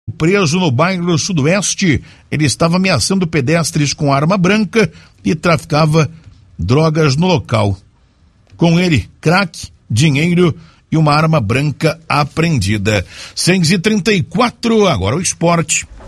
preso no bairro Sudoeste. Ele estava ameaçando pedestres com arma branca e traficava drogas no local. Com ele, crack, dinheiro e uma arma branca apreendida. 6h34, agora o esporte.